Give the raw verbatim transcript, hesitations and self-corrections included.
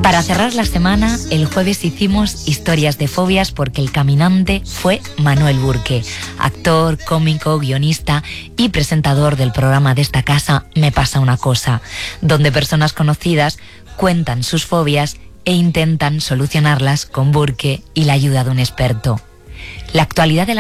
Para cerrar la semana, el jueves hicimos historias de fobias porque el caminante fue Manuel Burke, actor, cómico, guionista y presentador del programa de esta casa Me pasa una cosa, donde personas conocidas cuentan sus fobias e intentan solucionarlas con Burke y la ayuda de un experto. La actualidad de la